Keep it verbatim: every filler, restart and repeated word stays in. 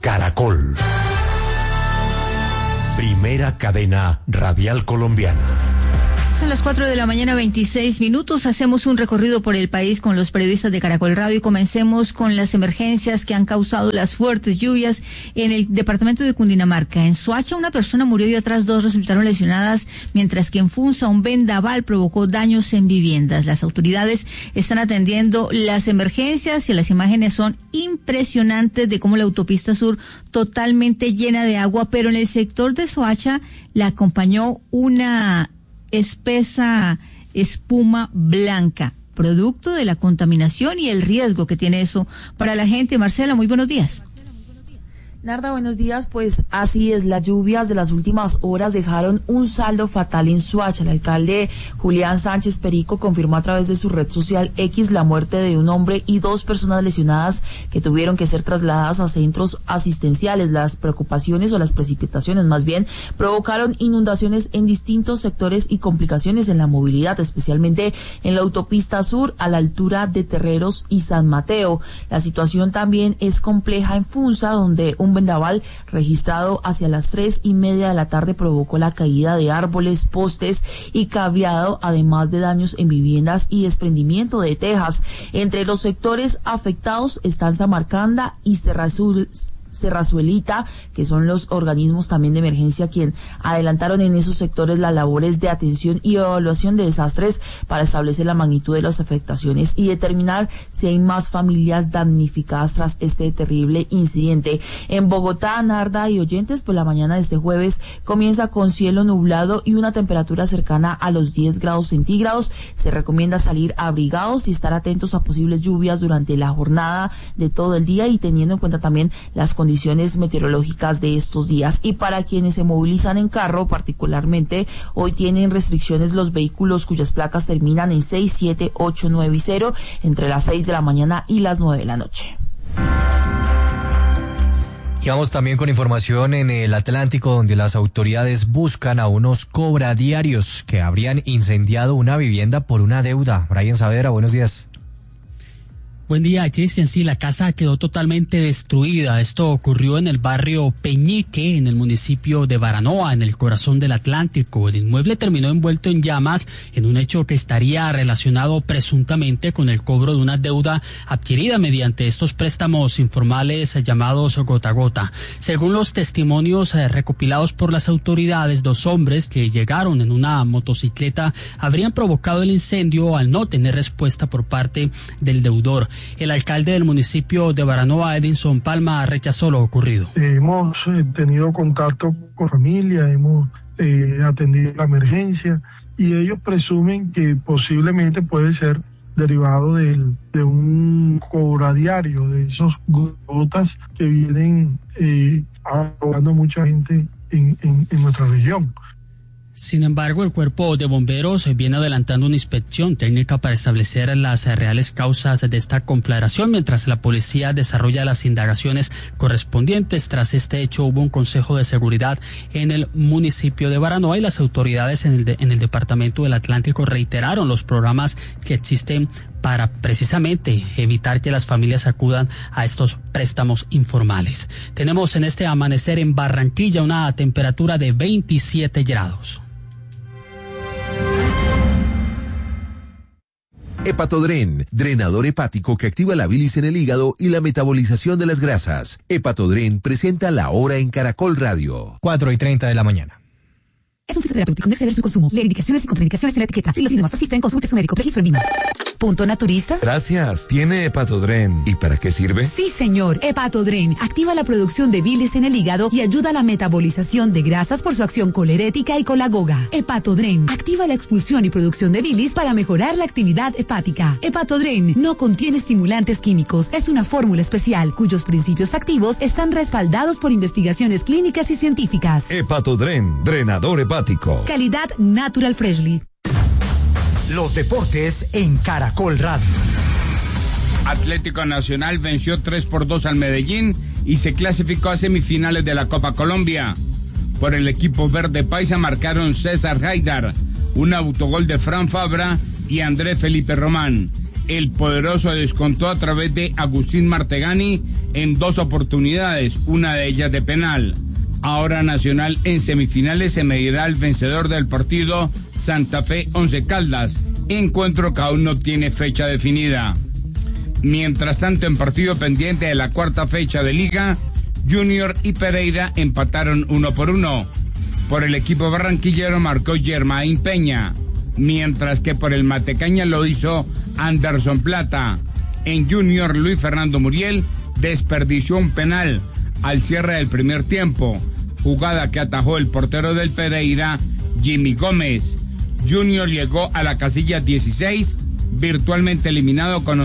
Caracol. Primera cadena radial colombiana. Son las cuatro de la mañana, veintiséis minutos. Hacemos un recorrido por el país con los periodistas de Caracol Radio y comencemos con las emergencias que han causado las fuertes lluvias en el departamento de Cundinamarca. En Soacha una persona murió y otras dos resultaron lesionadas, mientras que en Funza un vendaval provocó daños en viviendas. Las autoridades están atendiendo las emergencias y las imágenes son impresionantes de cómo la autopista sur totalmente llena de agua, pero en el sector de Soacha la acompañó una espesa espuma blanca, producto de la contaminación y el riesgo que tiene eso para la gente. Marcela, muy buenos días. Narda, buenos días. Pues así es, las lluvias de las últimas horas dejaron un saldo fatal en Soacha. El alcalde Julián Sánchez Perico confirmó a través de su red social X la muerte de un hombre y dos personas lesionadas que tuvieron que ser trasladadas a centros asistenciales. Las preocupaciones o las precipitaciones más bien provocaron inundaciones en distintos sectores y complicaciones en la movilidad, especialmente en la autopista sur a la altura de Terreros y San Mateo. La situación también es compleja en Funza, donde un vendaval registrado hacia las tres y media de la tarde provocó la caída de árboles, postes y cableado, además de daños en viviendas y desprendimiento de tejas. Entre los sectores afectados están Samarcanda y Serrazul, Serrazuelita, que son los organismos también de emergencia quien adelantaron en esos sectores las labores de atención y evaluación de desastres para establecer la magnitud de las afectaciones y determinar si hay más familias damnificadas tras este terrible incidente. En Bogotá, Narda y oyentes, pues la mañana de este jueves comienza con cielo nublado y una temperatura cercana a los diez grados centígrados. Se recomienda salir abrigados y estar atentos a posibles lluvias durante la jornada de todo el día y teniendo en cuenta también las condiciones condiciones meteorológicas de estos días. Y para quienes se movilizan en carro, particularmente, hoy tienen restricciones los vehículos cuyas placas terminan en seis, siete, ocho, nueve y cero entre las seis de la mañana y las nueve de la noche. Y vamos también con información en el Atlántico, donde las autoridades buscan a unos cobradiarios que habrían incendiado una vivienda por una deuda. Brian Saavedra, buenos días. Buen día, Cristian. Sí, la casa quedó totalmente destruida. Esto ocurrió en el barrio Peñique, en el municipio de Baranoa, en el corazón del Atlántico. El inmueble terminó envuelto en llamas en un hecho que estaría relacionado presuntamente con el cobro de una deuda adquirida mediante estos préstamos informales llamados gota a gota. Según los testimonios eh, recopilados por las autoridades, dos hombres que llegaron en una motocicleta habrían provocado el incendio al no tener respuesta por parte del deudor. El alcalde del municipio de Baranoa, Edinson Palma, rechazó lo ocurrido. Hemos eh, tenido contacto con familia, hemos eh, atendido la emergencia y ellos presumen que posiblemente puede ser derivado del, de un cobradiario, de esos gotas que vienen eh, ahogando mucha gente en, en, en nuestra región. Sin embargo, el cuerpo de bomberos viene adelantando una inspección técnica para establecer las reales causas de esta conflagración, mientras la policía desarrolla las indagaciones correspondientes. Tras este hecho, hubo un consejo de seguridad en el municipio de Baranoa y las autoridades en el, de, en el departamento del Atlántico reiteraron los programas que existen para precisamente evitar que las familias acudan a estos préstamos informales. Tenemos en este amanecer en Barranquilla una temperatura de veintisiete grados. Hepatodren, drenador hepático que activa la bilis en el hígado y la metabolización de las grasas. Hepatodren presenta La Hora en Caracol Radio. cuatro y treinta de la mañana. Es un fitoterapéutico, no exceder su consumo. Lee indicaciones y contraindicaciones en la etiqueta. Si los síntomas persisten, consulte a su médico. Registro en Lima. ¿Punto naturista? Gracias. ¿Tiene Hepatodren? ¿Y para qué sirve? Sí, señor. Hepatodren activa la producción de bilis en el hígado y ayuda a la metabolización de grasas por su acción colerética y colagoga. Hepatodren activa la expulsión y producción de bilis para mejorar la actividad hepática. Hepatodren no contiene estimulantes químicos. Es una fórmula especial cuyos principios activos están respaldados por investigaciones clínicas y científicas. Hepatodren, drenador hepático. Calidad Natural Freshly. Los deportes en Caracol Radio. Atlético Nacional venció tres por dos al Medellín y se clasificó a semifinales de la Copa Colombia. Por el equipo verde paisa marcaron César Haidar, un autogol de Fran Fabra y André Felipe Román. el poderoso descontó a través de Agustín Martegani en dos oportunidades, una de ellas de penal. Ahora Nacional en semifinales se medirá al vencedor del partido Santa Fe Once Caldas, encuentro que aún no tiene fecha definida. Mientras tanto, en partido pendiente de la cuarta fecha de Liga, Junior y Pereira empataron uno por uno. Por el equipo barranquillero marcó Germain Peña, mientras que por el Matecaña lo hizo Anderson Plata. En Junior, Luis Fernando Muriel desperdició un penal al cierre del primer tiempo, jugada que atajó el portero del Pereira, Jimmy Gómez. Junior llegó a la casilla dieciséis, virtualmente eliminado con